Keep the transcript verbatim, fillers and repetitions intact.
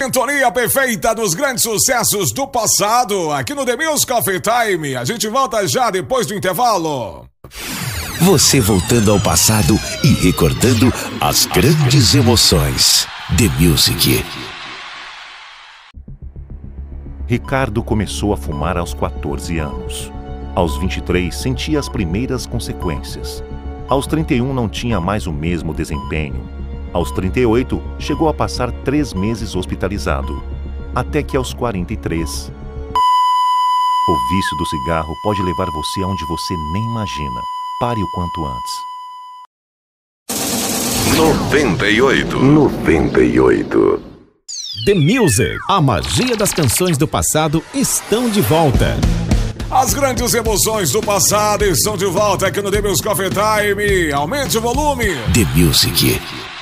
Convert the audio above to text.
sintonia perfeita dos grandes sucessos do passado, aqui no The Music Coffee Time. A gente volta já depois do intervalo. Você voltando ao passado e recordando as grandes emoções. The Music. Ricardo começou a fumar aos quatorze anos. Aos vinte e três, sentia as primeiras consequências. Aos trinta e um, não tinha mais o mesmo desempenho. Aos trinta e oito, chegou a passar três meses hospitalizado. Até que aos quarenta e três... O vício do cigarro pode levar você aonde você nem imagina. Pare o quanto antes. noventa e oito. noventa e oito. The Music. A magia das canções do passado estão de volta. As grandes emoções do passado estão de volta aqui no The Music Coffee Time. Aumente o volume. The Music.